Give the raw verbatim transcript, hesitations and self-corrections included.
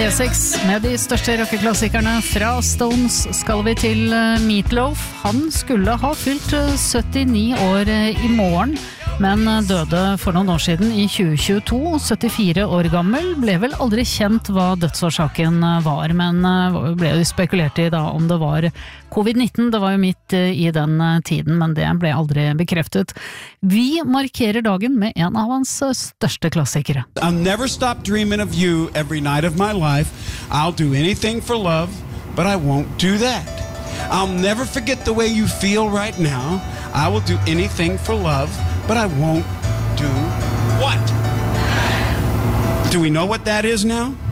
P seks med de største rockeklassikerne. Fra Stones skal vi til Meatloaf. Han skulle ha fylt syttini år i morgen, men døde for noen år siden i tjue tjueto. syttifire år gammel, ble vel aldri kjent hva dødsårsaken var, men ble jo spekulert i da om det var covid nitten. Det var jo midt i den tiden, men det ble aldri bekreftet. Vi markerer dagen med en av hans største klassikere. I'll never stop dreaming of you every night of my life. I'll do anything for love, but I won't do that. I'll never forget the way you feel right now. I will do anything for love, but I won't do what? Do we know what that is now?